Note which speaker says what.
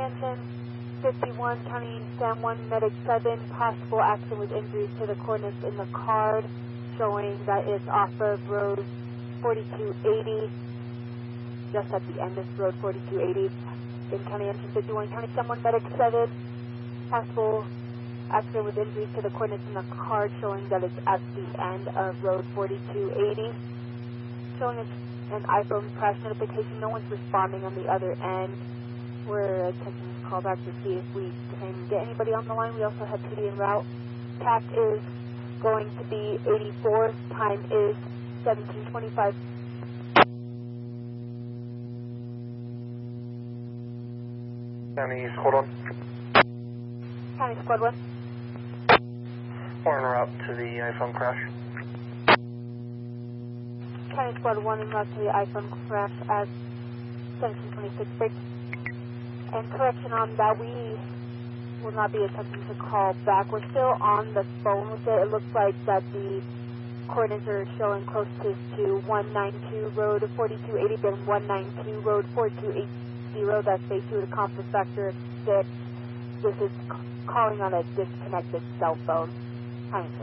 Speaker 1: Anson, 51, County San Juan, Medic 7, possible accident with injuries to the coordinates in the card, showing that it's off of road 4280, just at the end of road 4280, in County Anson, 51, County San Juan, Medic 7, possible accident with injuries to the coordinates in the card, showing that it's at the end of road 4280, showing it's an iPhone crash notification. No one's responding on the other end. We're attempting to call back to see if we can get anybody on the line. We also have PD en route. TAC is going to be 84. Time is 17:25.
Speaker 2: County Squad 1.
Speaker 1: County Squad 1.
Speaker 2: We're en route to the iPhone crash.
Speaker 1: County Squad 1 en route to the iPhone crash at 1726 break. And correction on that, we will not be attempting to call back. We're still on the phone with it. It looks like that the coordinates are showing closest to 192 road 4280, then 192 road 4280. That's basically the compass factor of 6. This is calling on a disconnected cell phone.